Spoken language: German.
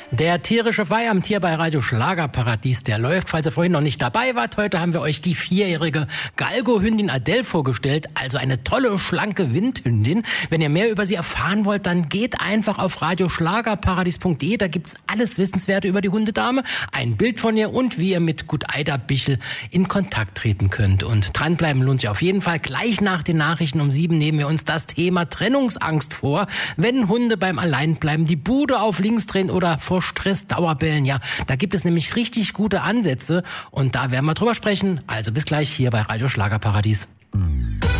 Der tierische Feierabend hier bei Radio Schlagerparadies, der läuft, falls ihr vorhin noch nicht dabei wart. Heute haben wir euch die 4-jährige Galgo-Hündin Adele vorgestellt, also eine tolle, schlanke Windhündin. Wenn ihr mehr über sie erfahren wollt, dann geht einfach auf radioschlagerparadies.de, da gibt's alles Wissenswerte über die Hundedame, ein Bild von ihr und wie ihr mit Guteida Bichel in Kontakt treten könnt. Und dranbleiben lohnt sich auf jeden Fall. Gleich nach den Nachrichten um 7 nehmen wir uns das Thema Trennungsangst vor, wenn Hunde beim Alleinbleiben die Bude auf links drehen oder vor Stress Dauerbellen. Ja, da gibt es nämlich richtig gute Ansätze und da werden wir drüber sprechen. Also bis gleich hier bei Radio Schlagerparadies.